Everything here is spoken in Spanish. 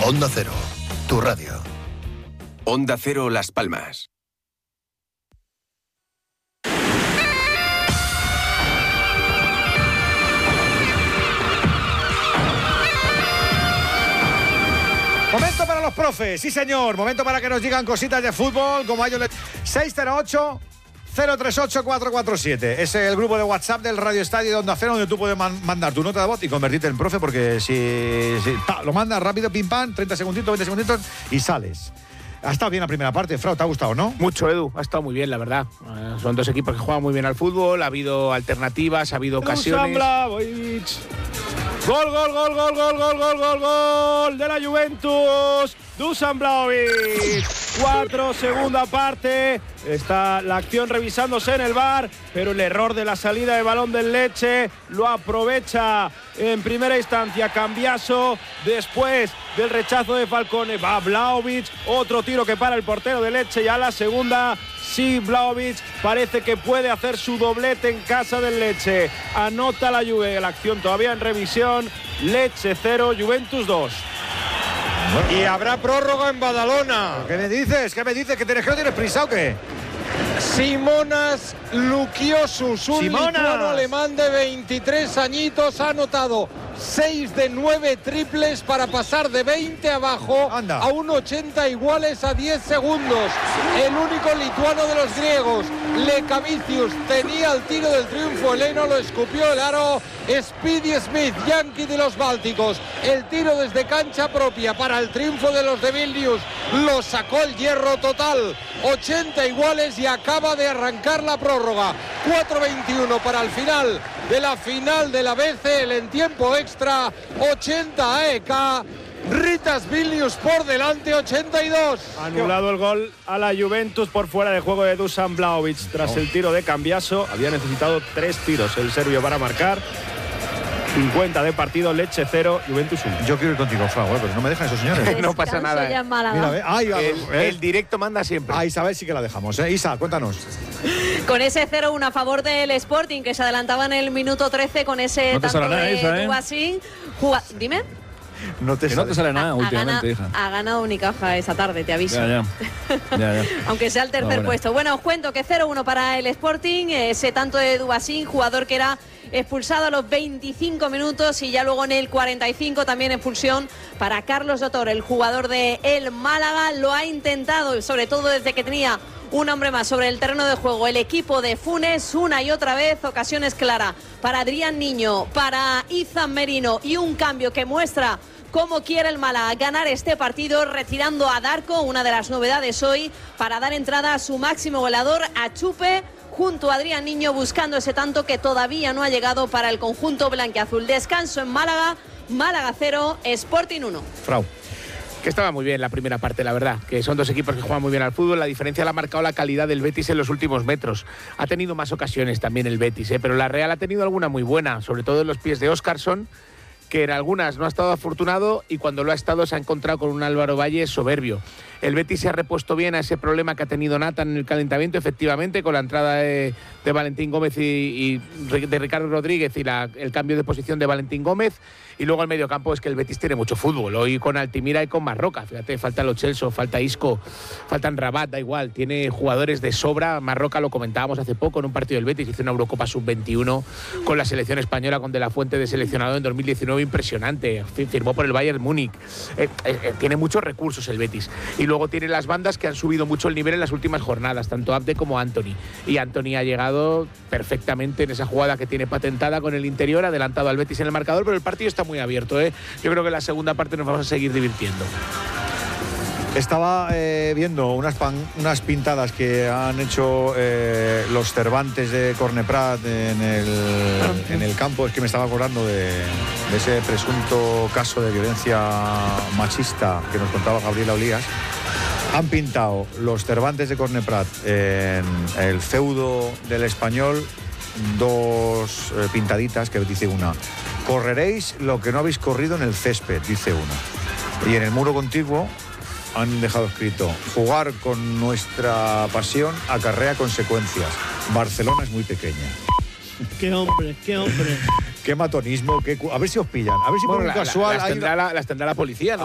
Onda Cero, tu radio. Onda Cero Las Palmas. Momento para los profes, sí señor. Momento para que nos digan cositas de fútbol, como a ellos les... 608-038-447. Es el grupo de WhatsApp del Radio Estadio de Onda Cero, donde tú puedes mandar tu nota de voz y convertirte en profe, porque si lo mandas rápido, pim pam, 30 segunditos, 20 segunditos y sales. Ha estado bien la primera parte, Frau, ¿te ha gustado, no? Mucho, Edu, ha estado muy bien, la verdad. Son dos equipos que juegan muy bien al fútbol, ha habido alternativas, ha habido ocasiones. Gol de la Juventus. Dusan Vlahovic. 4, segunda parte. Está la acción revisándose en el VAR, pero el error de la salida de balón del Lecce lo aprovecha en primera instancia Cambiaso. Después del rechazo de Falcone va Vlahovic. Otro tiro que para el portero del Lecce, y a la segunda sí, Vlahovic parece que puede hacer su doblete en casa del Lecce. Anota la Juve, la acción todavía en revisión. Lecce 0, Juventus 2. Y habrá prórroga en Badalona. ¿Qué me dices? ¿Que no tienes prisa o qué? Simonas Lukiosus, un lituano alemán de 23 añitos, ha anotado 6 de 9 triples para pasar de 20 abajo a un 80 iguales a 10 segundos. El único lituano de los griegos. Lekavicius tenía el tiro del triunfo, Eleno lo escupió el aro. Speedy Smith, yankee de los Bálticos, el tiro desde cancha propia para el triunfo de los de Vilnius, lo sacó el hierro total. 80 iguales y acaba de arrancar la prórroga. 4:21 para el final de la BCL en tiempo extra. 80 AEK. Ritas Vilnius por delante, 82. Anulado el gol a la Juventus por fuera de juego de Dusan Vlahovic. Tras el tiro de Cambiaso, había necesitado 3 tiros el serbio para marcar. 50 de partido, Lecce 0, Juventus 1. Yo quiero ir contigo, Frau, pero no me dejan esos señores. No pasa nada. Mira, el directo manda siempre. A Isabel sí que la dejamos, ¿eh? Isa, cuéntanos. Con ese 0-1 a favor del Sporting, que se adelantaba en el minuto 13 con ese tanto de Dubasín. Dime. No te sale nada últimamente, hija. Ha ganado Unicaja esa tarde, te aviso. Ya. Aunque sea el tercer puesto. Bueno, os cuento que 0-1 para el Sporting. Ese tanto de Dubasín, jugador que era expulsado a los 25 minutos, y ya luego en el 45 también expulsión para Carlos Dotor, el jugador de el Málaga. Lo ha intentado, sobre todo desde que tenía un hombre más sobre el terreno de juego, el equipo de Funes, una y otra vez. Ocasiones claras para Adrián Niño, para Izan Merino, y un cambio que muestra cómo quiere el Málaga ganar este partido, retirando a Darko, una de las novedades hoy, para dar entrada a su máximo goleador, a Chupe, junto a Adrián Niño, buscando ese tanto que todavía no ha llegado para el conjunto blanquiazul. Descanso en Málaga, Málaga 0, Sporting 1. Frau. Que estaba muy bien la primera parte, la verdad, que son dos equipos que juegan muy bien al fútbol. La diferencia la ha marcado la calidad del Betis en los últimos metros. Ha tenido más ocasiones también el Betis, pero la Real ha tenido alguna muy buena, sobre todo en los pies de Óscarson, que en algunas no ha estado afortunado, y cuando lo ha estado se ha encontrado con un Álvaro Valle soberbio. El Betis se ha repuesto bien a ese problema que ha tenido Nathan en el calentamiento, efectivamente, con la entrada de Valentín Gómez y de Ricardo Rodríguez, y el cambio de posición de Valentín Gómez. Y luego al mediocampo es que el Betis tiene mucho fútbol, hoy con Altimira y con Marroca. Fíjate, falta Lo Celso, falta Isco, faltan Rabat, da igual, tiene jugadores de sobra. Marroca, lo comentábamos hace poco en un partido del Betis, hizo una Eurocopa Sub-21 con la selección española, con De La Fuente de seleccionado en 2019, impresionante, firmó por el Bayern Múnich. Tiene muchos recursos el Betis. Y luego tiene las bandas que han subido mucho el nivel en las últimas jornadas, tanto Abde como Anthony. Y Anthony ha llegado perfectamente en esa jugada que tiene patentada con el interior, adelantado al Betis en el marcador, pero el partido está muy abierto, ¿eh? Yo creo que en la segunda parte nos vamos a seguir divirtiendo. Estaba viendo unas pintadas que han hecho los Cervantes de Corneprat en el campo. Es que me estaba acordando de ese presunto caso de violencia machista que nos contaba Gabriela Olías. Han pintado los Cervantes de Corneprat en el feudo del Español dos pintaditas que dice una: correréis lo que no habéis corrido en el césped, dice una. Y en el muro contiguo han dejado escrito: jugar con nuestra pasión acarrea consecuencias. Barcelona es muy pequeña. Qué hombre, qué hombre. Qué matonismo, a ver si os pillan, a ver si por un casual las tendrá la policía, ¿no?